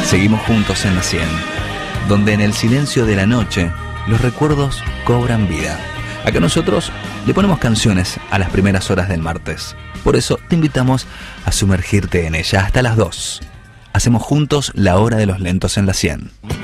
Seguimos juntos en la 100, donde en el silencio de la noche los recuerdos cobran vida. Acá nosotros le ponemos canciones a las primeras horas del martes. Por eso te invitamos a sumergirte en ella hasta las 2. Hacemos juntos la hora de los lentos en la 100.